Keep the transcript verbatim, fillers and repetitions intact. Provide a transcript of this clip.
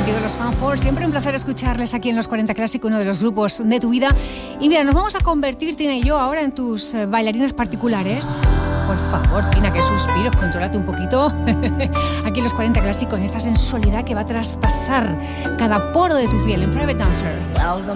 contigo los Fan Four. Siempre un placer escucharles aquí en Los cuarenta Clásico, uno de los grupos de tu vida. Y mira, nos vamos a convertir, Tina y yo, ahora en tus eh, bailarines particulares. Por favor, Tina, qué suspiros, contrólate un poquito. Aquí en Los cuarenta Clásico, en esta sensualidad que va a traspasar cada poro de tu piel en Private Dancer. Well, the